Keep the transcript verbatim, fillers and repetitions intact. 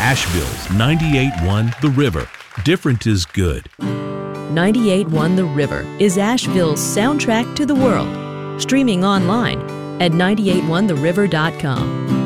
Asheville's ninety-eight point one The River. Different is good. ninety-eight point one The River is Asheville's soundtrack to the world. Streaming online at nine eight one the river dot com.